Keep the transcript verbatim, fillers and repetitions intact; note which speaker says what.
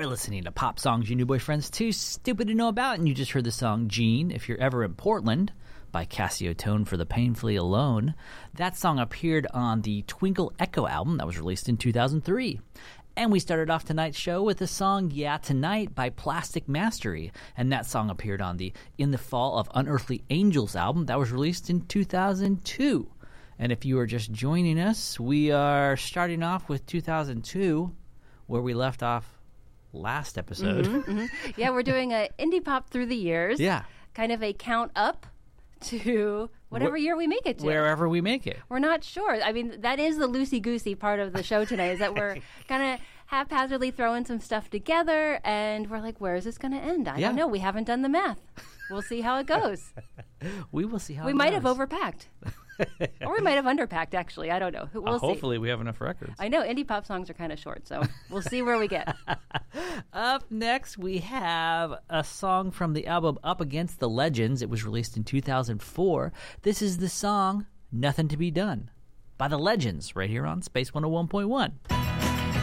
Speaker 1: You're listening to Pop Songs Your New Boyfriend's Too Stupid to Know About, and you just heard the song Gene, If You're Ever in Portland, by Cassio Tone for the Painfully Alone. That song appeared on the Twinkle Echo album that was released in two thousand three. And we started off tonight's show with the song Yeah Tonight by Plastic Mastery, and that song appeared on the In the Fall of Unearthly Angels album that was released in two thousand two. And if you are just joining us, we are starting off with two thousand two, where we left off last episode.
Speaker 2: Mm-hmm, mm-hmm. Yeah, we're doing a indie pop through the years.
Speaker 1: Yeah.
Speaker 2: Kind of a count up to whatever Wh- year we make it to.
Speaker 1: Wherever we make it.
Speaker 2: We're not sure. I mean, that is the loosey-goosey part of the show today, is that we're kind of haphazardly throwing some stuff together, and we're like, where is this going to end? I
Speaker 1: yeah.
Speaker 2: don't know. We haven't done the math. We'll see how it goes.
Speaker 1: we will see how
Speaker 2: we
Speaker 1: it
Speaker 2: might
Speaker 1: goes.
Speaker 2: have overpacked. Or we might have underpacked, actually. I don't know. We'll
Speaker 1: uh,
Speaker 2: see.
Speaker 1: Hopefully we have enough records.
Speaker 2: I know. Indie pop songs are kind of short, so we'll see where we get.
Speaker 1: Up next, we have a song from the album Up Against the Legends. It was released in two thousand four. This is the song Nothing to Be Done by the Legends right here on Space one oh one point one.